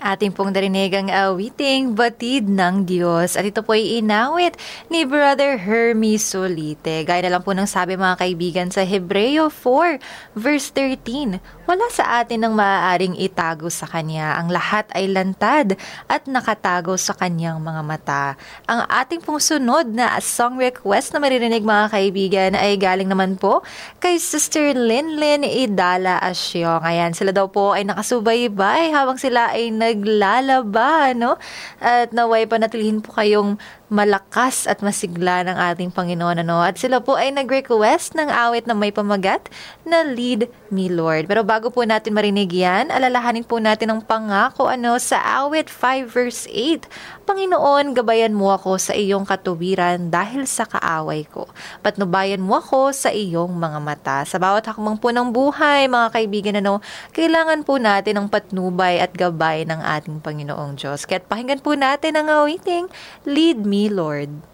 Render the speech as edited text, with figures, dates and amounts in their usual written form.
Ating pong narinig ang awiting Batid ng Diyos. At ito po ay inawit ni Brother Hermie Solite. Gaya na lang po ng sabi mga kaibigan sa Hebreo 4 verse 13. Wala sa atin ang maaaring itago sa Kanya. Ang lahat ay lantad at nakatago sa Kanyang mga mata. Ang ating pong sunod na song request na maririnig mga kaibigan ay galing naman po kay Sister Linlin Idala Asyong. Ayan, sila daw po ay nakasubaybay habang sila ay naglalaba, no? At naway panatilihin po kayong malakas at masigla ng ating Panginoon, ano? At sila po ay nag-request ng awit na may pamagat na Lead Me Lord. Pero bago po natin marinig yan, alalahanin po natin ang pangako, ano, sa awit 5 verse 8. Panginoon, gabayan mo ako sa iyong katuwiran dahil sa kaaway ko. Patnubayan mo ako sa iyong mga mata. Sa bawat hakbang po ng buhay, mga kaibigan, ano, kailangan po natin ang patnubay at gabay ng ating Panginoong Diyos. Kaya't pakinggan po natin ang awiting Lead Me, Lord.